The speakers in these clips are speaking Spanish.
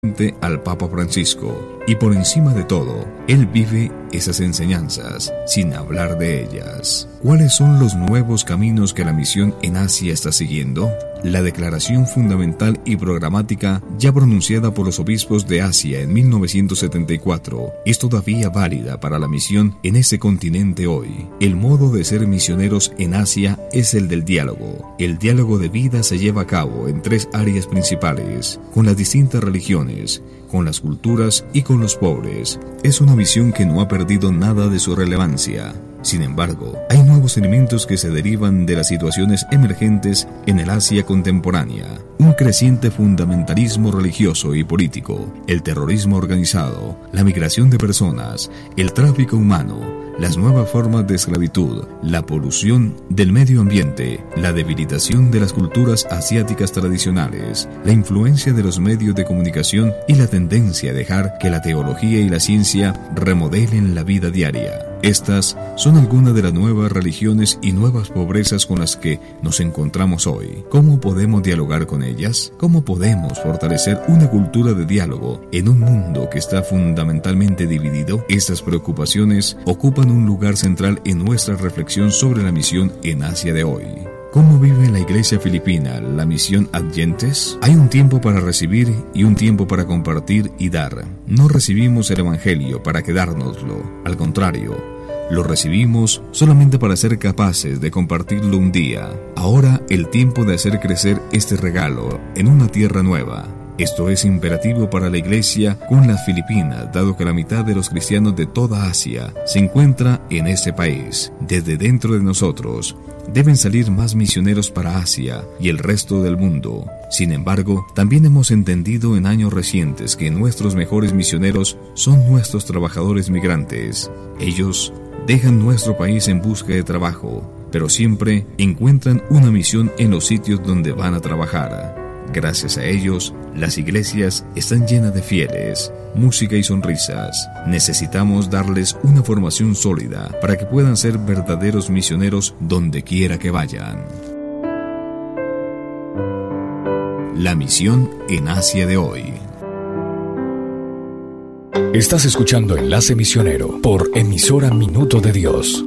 al Papa Francisco, y por encima de todo, él vive esas enseñanzas sin hablar de ellas. ¿Cuáles son los nuevos caminos que la misión en Asia está siguiendo? La declaración fundamental y programática ya pronunciada por los obispos de Asia en 1974 es todavía válida para la misión en ese continente hoy. El modo de ser misioneros en Asia es el del diálogo. El diálogo de vida se lleva a cabo en 3 áreas principales, con las distintas religiones, con las culturas y con los pobres. Es una misión que no ha perdido nada de su relevancia. Sin embargo, hay nuevos elementos que se derivan de las situaciones emergentes en el Asia contemporánea. Un creciente fundamentalismo religioso y político, el terrorismo organizado, la migración de personas, el tráfico humano, las nuevas formas de esclavitud, la polución del medio ambiente, la debilitación de las culturas asiáticas tradicionales, la influencia de los medios de comunicación y la tendencia a dejar que la teología y la ciencia remodelen la vida diaria. Estas son algunas de las nuevas religiones y nuevas pobrezas con las que nos encontramos hoy. ¿Cómo podemos dialogar con ellas? ¿Cómo podemos fortalecer una cultura de diálogo en un mundo que está fundamentalmente dividido? Estas preocupaciones ocupan un lugar central en nuestra reflexión sobre la misión en Asia de hoy. ¿Cómo vive la iglesia filipina la misión Adyentes? Hay un tiempo para recibir y un tiempo para compartir y dar. No recibimos el evangelio para quedárnoslo, al contrario, lo recibimos solamente para ser capaces de compartirlo un día. Ahora el tiempo de hacer crecer este regalo en una tierra nueva. Esto es imperativo para la iglesia con las Filipinas, dado que la mitad de los cristianos de toda Asia se encuentra en ese país. Desde dentro de nosotros deben salir más misioneros para Asia y el resto del mundo. Sin embargo, también hemos entendido en años recientes que nuestros mejores misioneros son nuestros trabajadores migrantes. Ellos dejan nuestro país en busca de trabajo, pero siempre encuentran una misión en los sitios donde van a trabajar. Gracias a ellos, las iglesias están llenas de fieles, música y sonrisas. Necesitamos darles una formación sólida para que puedan ser verdaderos misioneros donde quiera que vayan. La misión en Asia de hoy. Estás escuchando Enlace Misionero por emisora Minuto de Dios.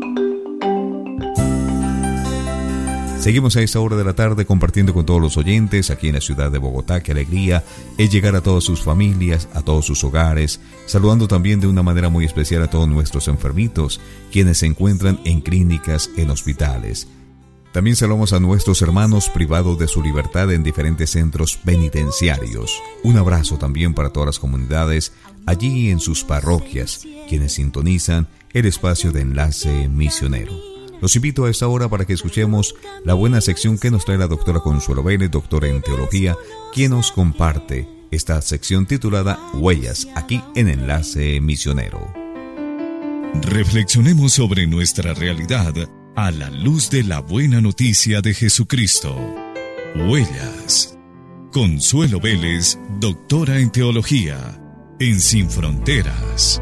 Seguimos a esta hora de la tarde compartiendo con todos los oyentes aquí en la ciudad de Bogotá. Qué alegría es llegar a todas sus familias, a todos sus hogares, saludando también de una manera muy especial a todos nuestros enfermitos, quienes se encuentran en clínicas, en hospitales. También saludamos a nuestros hermanos privados de su libertad en diferentes centros penitenciarios. Un abrazo también para todas las comunidades allí en sus parroquias, quienes sintonizan el espacio de Enlace Misionero. Los invito a esta hora para que escuchemos la buena sección que nos trae la doctora Consuelo Vélez, doctora en teología, quien nos comparte esta sección titulada Huellas, aquí en Enlace Misionero. Reflexionemos sobre nuestra realidad a la luz de la buena noticia de Jesucristo. Huellas. Consuelo Vélez, doctora en teología, en Sin Fronteras.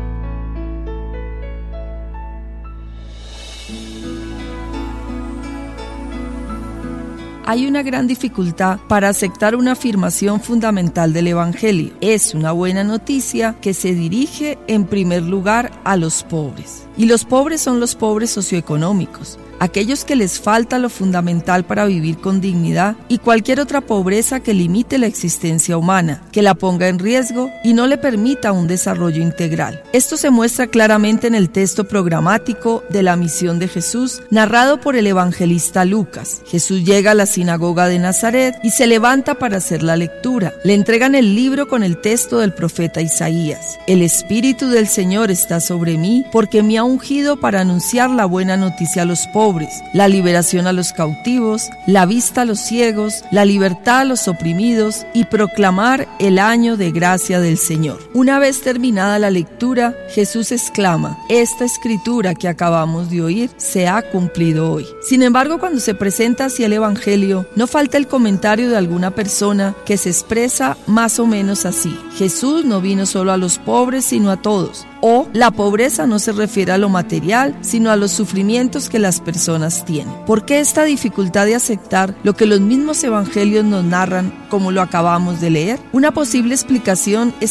Hay una gran dificultad para aceptar una afirmación fundamental del Evangelio. Es una buena noticia que se dirige en primer lugar a los pobres. Y los pobres son los pobres socioeconómicos, aquellos que les falta lo fundamental para vivir con dignidad y cualquier otra pobreza que limite la existencia humana, que la ponga en riesgo y no le permita un desarrollo integral. Esto se muestra claramente en el texto programático de la misión de Jesús, narrado por el evangelista Lucas. Jesús llega a la sinagoga de Nazaret y se levanta para hacer la lectura. Le entregan el libro con el texto del profeta Isaías. El Espíritu del Señor está sobre mí porque me ha ungido para anunciar la buena noticia a los pobres, la liberación a los cautivos, la vista a los ciegos, la libertad a los oprimidos y proclamar el año de gracia del Señor. Una vez terminada la lectura, Jesús exclama: esta escritura que acabamos de oír se ha cumplido hoy. Sin embargo, cuando se presenta así el Evangelio, no falta el comentario de alguna persona que se expresa más o menos así: Jesús no vino solo a los pobres, sino a todos. O la pobreza no se refiere a lo material, sino a los sufrimientos que las personas tienen. ¿Por qué esta dificultad de aceptar lo que los mismos evangelios nos narran, como lo acabamos de leer? Una posible explicación es